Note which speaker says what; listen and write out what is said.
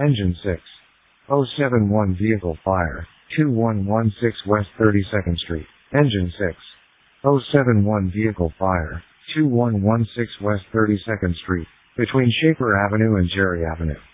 Speaker 1: Engine 6. 071 Vehicle Fire, 2116 West 32nd Street. Engine 6. 071 Vehicle Fire, 2116 West 32nd Street, between Schaefer Avenue and Jerry Avenue.